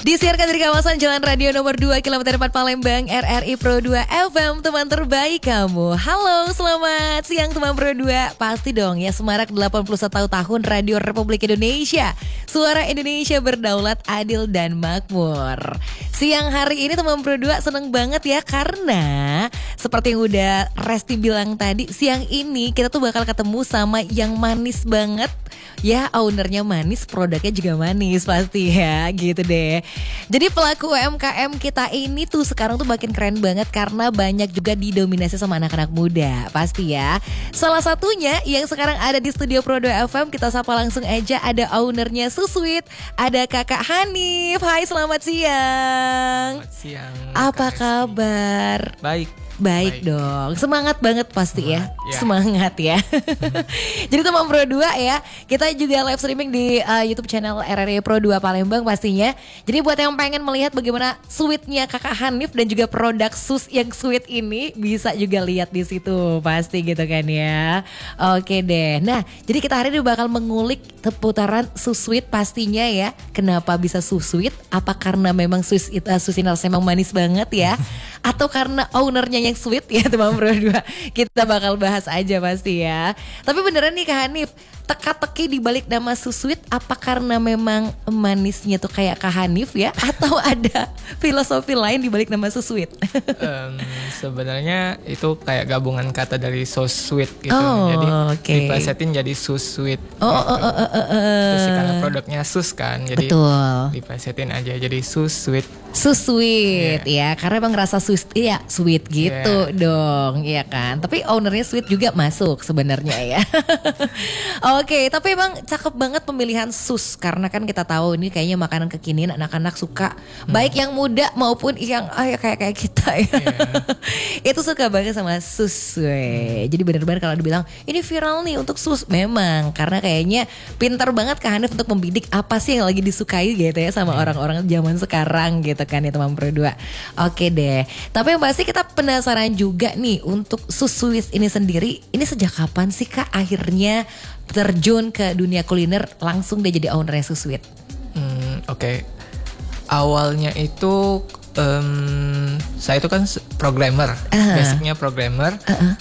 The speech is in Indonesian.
Disiarkan dari kawasan Jalan Radio nomor 2 kilometer 4 Palembang, RRI Pro 2 FM, teman terbaik kamu. Halo, selamat siang teman Pro 2. Pasti dong ya, semarak 81 tahun Radio Republik Indonesia. Suara Indonesia berdaulat, adil dan makmur. Siang hari ini teman Pro 2 seneng banget ya, karena seperti yang udah Resti bilang tadi, siang ini kita tuh bakal ketemu sama yang manis banget. Ya, ownernya manis, produknya juga manis pasti ya, gitu deh. Jadi pelaku UMKM kita ini tuh sekarang tuh makin keren banget karena banyak juga didominasi sama anak-anak muda, pasti ya. Salah satunya yang sekarang ada di studio Pro 2 FM, kita sapa langsung aja, ada ownernya Susweet, ada Kakak Hanif. Hai, selamat siang. Selamat siang. Apa kabar? Baik dong, semangat banget pasti ya. Semangat ya. Jadi teman Pro 2 ya, kita juga live streaming di YouTube channel RRI Pro 2 Palembang pastinya. Jadi buat yang pengen melihat bagaimana sweetnya Kakak Hanif dan juga produk sus yang sweet ini, bisa juga lihat di situ pasti gitu kan ya. Oke deh. Nah, jadi kita hari ini bakal mengulik seputaran Susweet pastinya ya. Kenapa bisa Susweet? Apa karena memang Susiners memang manis banget ya? Atau karena ownernya yang sweet ya teman Pro 2. Kita bakal bahas aja pasti ya. Tapi beneran nih Kak Hanif, teka-teki di balik nama Susweet, apa karena memang manisnya tuh kayak Kak Hanif ya? Atau ada filosofi lain di balik nama Susweet? Sebenarnya itu kayak gabungan kata dari so sweet gitu. Jadi diplesetin jadi Susweet. Terus karena produknya sus kan, jadi diplesetin aja jadi Susweet. Susweet ya, karena emang rasa sweet gitu dong, ya kan. Tapi ownernya sweet juga masuk sebenarnya ya. Oke, tapi emang cakep banget pemilihan sus, karena kan kita tahu ini kayaknya makanan kekinian anak-anak suka, baik yang muda maupun yang kayak kita ya. Itu suka banget sama sus. Jadi benar-benar kalau dibilang ini viral nih untuk sus, memang karena kayaknya pintar banget Kak Hanif untuk membidik apa sih yang lagi disukai gitu ya sama orang-orang zaman sekarang gitu kan ya teman Pro 2. Oke deh. Tapi yang pasti kita penasaran juga nih untuk Susweet ini sendiri. Ini sejak kapan sih Kak akhirnya terjun ke dunia kuliner, langsung dia jadi ownernya Susweet? Oke. Awalnya itu saya itu kan programmer, basicnya programmer.